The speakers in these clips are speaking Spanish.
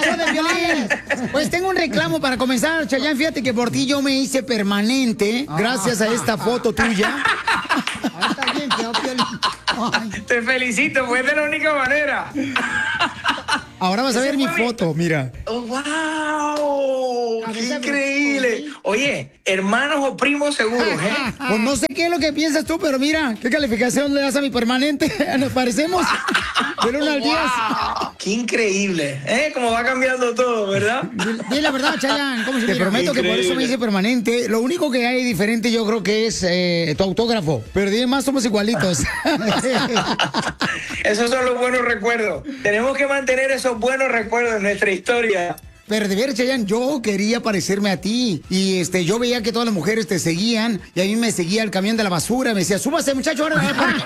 show de Piolín. Pues tengo un reclamo para comenzar, Chayanne. Fíjate que por ti yo me hice permanente gracias a esta foto tuya. Ahí está bien, feo, Piolín. Ay. Te felicito, pues es de la única manera. Ahora vas a ver mi foto, mira. Oh, ¡wow! ¡Qué increíble! Oye, hermanos o primos seguros, ¿eh? Pues no sé qué es lo que piensas tú, pero mira, ¿qué calificación le das a mi permanente? ¿Nos parecemos? Del 1 al 10. ¡Qué increíble! ¿Eh? Cómo va cambiando todo, ¿verdad? Dile la verdad, Chayanne. Te prometo que por eso me hice permanente. Lo único que hay diferente yo creo que es tu autógrafo. Pero de más somos igualitos. Esos son los buenos recuerdos. Tenemos que mantener esos buenos recuerdos en nuestra historia. Pero de ver, Chayanne, yo quería parecerme a ti. Y yo veía que todas las mujeres te seguían. Y a mí me seguía el camión de la basura. Me decía, súbase, muchacho, ahora.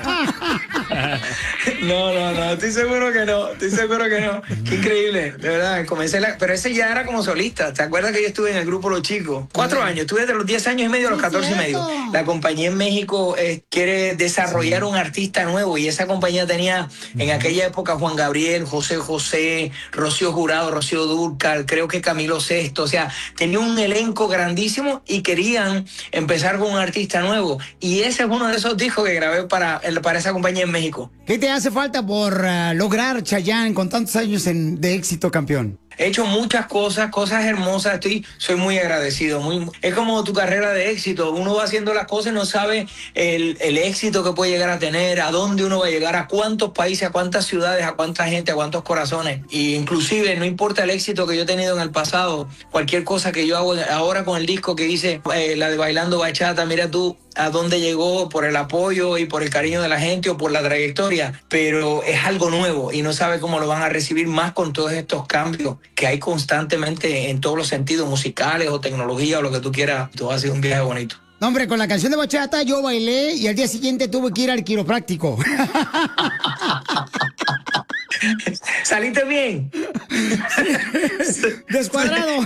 No, estoy seguro que no. Qué increíble, de verdad. Pero ese ya era como solista. ¿Te acuerdas que yo estuve en el grupo Los Chicos? 4 años. Estuve de los 10 años y medio a los 14 y medio. La compañía en México quiere desarrollar un artista nuevo. Y esa compañía tenía en aquella época Juan Gabriel, José José, Rocío Jurado, Rocío Dúrcal, creo que Camilo Sesto. O sea, tenía un elenco grandísimo y querían empezar con un artista nuevo. Y ese es uno de esos discos que grabé para esa compañía en México. ¿Qué te hace falta por lograr, Chayanne, con tantos años de éxito, campeón? He hecho muchas cosas hermosas, soy muy agradecido. Es como tu carrera de éxito, uno va haciendo las cosas y no sabe el éxito que puede llegar a tener, a dónde uno va a llegar, a cuántos países, a cuántas ciudades, a cuánta gente, a cuántos corazones. Y inclusive no importa el éxito que yo he tenido en el pasado, cualquier cosa que yo hago ahora con el disco que hice, la de Bailando Bachata, mira tú a dónde llegó por el apoyo y por el cariño de la gente o por la trayectoria, pero es algo nuevo y no sabe cómo lo van a recibir más con todos estos cambios que hay constantemente en todos los sentidos, musicales o tecnología o lo que tú quieras. Tú vas a hacer un viaje bonito. No, hombre, con la canción de bachata yo bailé y al día siguiente tuve que ir al quiropráctico. ¿Saliste bien? Descuadrado.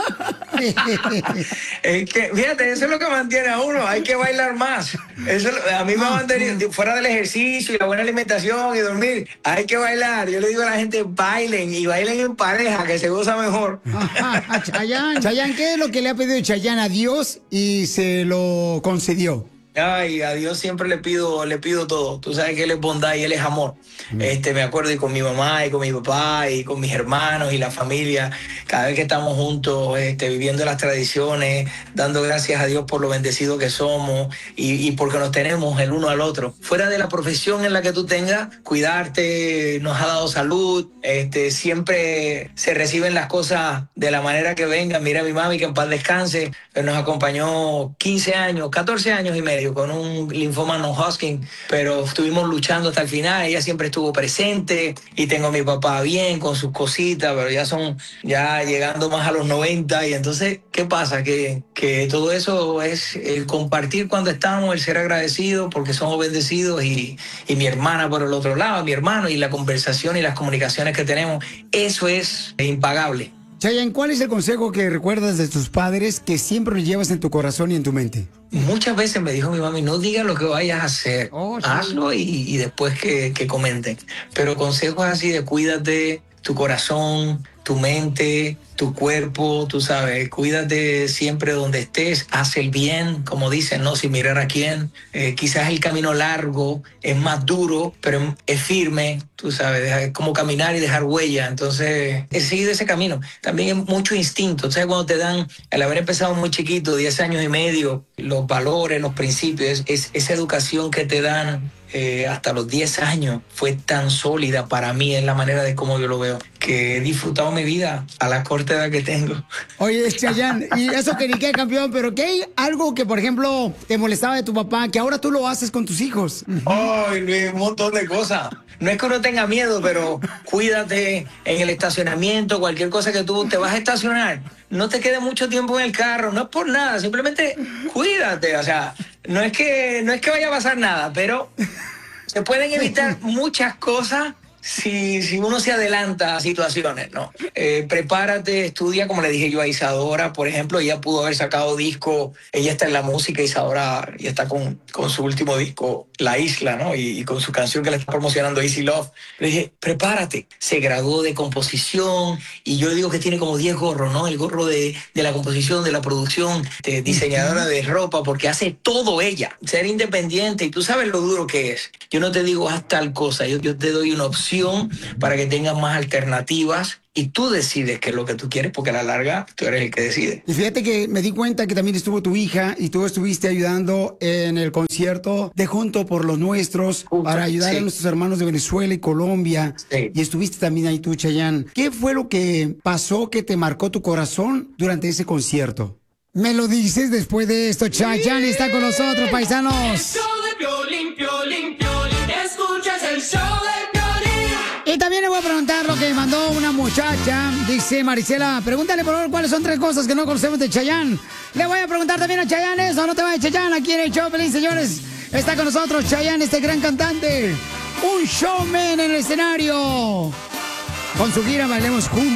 Es que, fíjate, eso es lo que mantiene a uno. Hay que bailar más. Eso a mí me ha mantenido fuera del ejercicio y la buena alimentación y dormir. Hay que bailar. Yo le digo a la gente, bailen y bailen en pareja, que se goza mejor. Chayanne, ¿qué es lo que le ha pedido Chayanne a Dios y se lo concedió? Ay, a Dios siempre le pido todo. Tú sabes que Él es bondad y Él es amor. Me acuerdo y con mi mamá y con mi papá y con mis hermanos y la familia, cada vez que estamos juntos, viviendo las tradiciones, dando gracias a Dios por lo bendecidos que somos y porque nos tenemos el uno al otro. Fuera de la profesión en la que tú tengas, cuidarte, nos ha dado salud, siempre se reciben las cosas de la manera que vengan. Mira a mi mami, que en paz descanse, que nos acompañó 15 años, 14 años y medio con un linfoma non-Hodgkin, pero estuvimos luchando hasta el final. Ella siempre estuvo presente y tengo a mi papá bien con sus cositas, pero ya llegando más a los 90 y entonces, ¿qué pasa? Que todo eso es el compartir cuando estamos, el ser agradecidos porque somos bendecidos y mi hermana por el otro lado, mi hermano y la conversación y las comunicaciones que tenemos, eso es impagable. Chayanne, ¿cuál es el consejo que recuerdas de tus padres que siempre lo llevas en tu corazón y en tu mente? Muchas veces me dijo mi mami, no digas lo que vayas a hacer, hazlo y después que comenten. Pero consejos así de cuídate, tu corazón, tu mente, tu cuerpo, tú sabes, cuídate siempre donde estés, haz el bien, como dicen, no sin mirar a quién. Quizás el camino largo es más duro, pero es firme, tú sabes, es como caminar y dejar huella. Entonces, he seguido ese camino. También es mucho instinto. ¿Sabes? Cuando te dan, al haber empezado muy chiquito, 10 años y medio, los valores, los principios, esa educación que te dan hasta los 10 años fue tan sólida para mí, es la manera de cómo yo lo veo, que he disfrutado mi vida a la corta edad que tengo. Oye, Chayanne, y eso que ni qué, campeón, pero ¿qué hay algo que, por ejemplo, te molestaba de tu papá, que ahora tú lo haces con tus hijos? Ay, Luis, un montón de cosas. No es que uno tenga miedo, pero cuídate en el estacionamiento, cualquier cosa que tú te vas a estacionar, no te quede mucho tiempo en el carro, no es por nada, simplemente cuídate, o sea, no es que vaya a pasar nada, pero se pueden evitar muchas cosas si uno se adelanta a situaciones, ¿no? Prepárate, estudia, como le dije yo a Isadora, por ejemplo, ella pudo haber sacado disco, ella está en la música, Isadora, y está con su último disco, La Isla, ¿no? Y con su canción que le está promocionando, Easy Love. Le dije, prepárate. Se graduó de composición, y yo digo que tiene como 10 gorros, ¿no? El gorro de la composición, de la producción, de diseñadora de ropa, porque hace todo ella. Ser independiente, y tú sabes lo duro que es. Yo no te digo haz tal cosa, yo te doy una opción para que tengas más alternativas y tú decides qué es lo que tú quieres, porque a la larga tú eres el que decide. Y fíjate que me di cuenta que también estuvo tu hija y tú estuviste ayudando en el concierto de Junto por los Nuestros para ayudar a nuestros hermanos de Venezuela y Colombia. Sí. Y estuviste también ahí tú, Chayanne. ¿Qué fue lo que pasó que te marcó tu corazón durante ese concierto? Me lo dices después de esto. Chayanne está con nosotros, paisanos. El show de Piolín, Piolín, Piolín. Escuchas el show de Piolín. Y también le voy a preguntar lo que mandó una muchacha. Dice Marisela, pregúntale por favor cuáles son 3 cosas que no conocemos de Chayanne. Le voy a preguntar también a Chayanne eso. No te vayas, Chayanne, aquí en el show, Pelín, señores. Está con nosotros Chayanne, este gran cantante. Un showman en el escenario. Con su gira Bailemos Juntos.